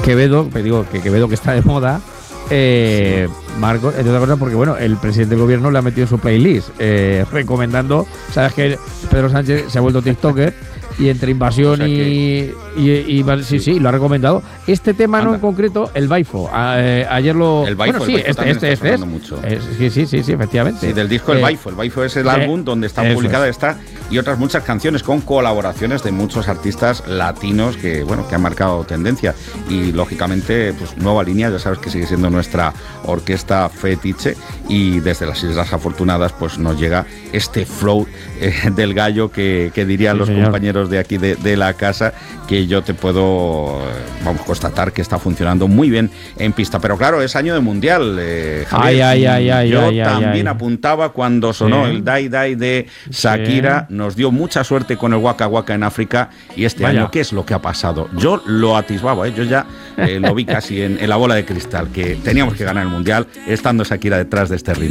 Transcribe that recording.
Quevedo, te digo que Quevedo que está de moda, Marcos, entre otras cosas porque bueno, el presidente del gobierno le ha metido en su playlist, recomendando, sabes que Pedro Sánchez se ha vuelto TikToker y entre invasión sí, lo ha recomendado. Este tema no en concreto, el Baifo. Ayer lo. El Baifo, bueno, sí, este es. Mucho. Sí, efectivamente. Sí, del disco El Baifo. El Baifo es el álbum donde está publicada esta y otras muchas canciones con colaboraciones de muchos artistas latinos que han marcado tendencia. Y lógicamente, pues Nueva Línea, ya sabes que sigue siendo nuestra orquesta fetiche. Y desde las Islas Afortunadas, pues nos llega este flow del gallo que dirían los compañeros de aquí de la casa, que yo te puedo constatar que está funcionando muy bien en pista. Pero claro, es año de mundial, Javier. Yo también apuntaba cuando sonó el Dai Dai de Shakira, nos dio mucha suerte con el Waka Waka en África, y este año, ¿qué es lo que ha pasado? Yo lo atisbaba, yo ya lo vi casi en la bola de cristal, que teníamos que ganar el mundial estando Shakira detrás de este ritmo.